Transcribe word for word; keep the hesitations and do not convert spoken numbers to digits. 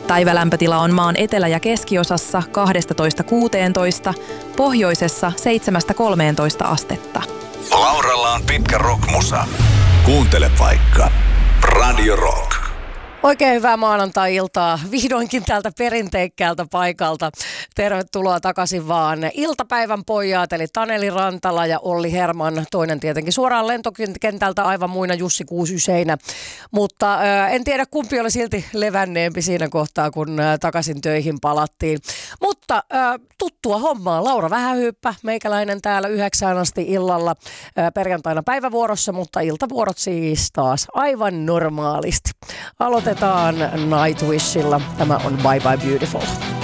Päivälämpötila on maan etelä- ja keskiosassa kaksitoista kuusitoista, pohjoisessa seitsemästä kolmeentoista astetta. Lauralla on pitkä rockmusa. Kuuntele vaikka Radio Rock. Oikein hyvää maanantai-iltaa vihdoinkin täältä perinteikkältä paikalta. Tervetuloa takaisin vaan iltapäivän pojat, eli Taneli Rantala ja Olli Herman. Toinen tietenkin suoraan lentokentältä aivan muina Jussi Kuusyseinä. Mutta äh, en tiedä kumpi oli silti levänneempi siinä kohtaa, kun äh, takaisin töihin palattiin. Mutta äh, tuttua hommaa. Laura Vähähyyppä, meikäläinen täällä yhdeksään asti illalla. Äh, perjantaina päivävuorossa, mutta iltavuorot siis taas aivan normaalisti. Aloitetaan Nightwishilla. Tämä on Bye Bye Beautiful.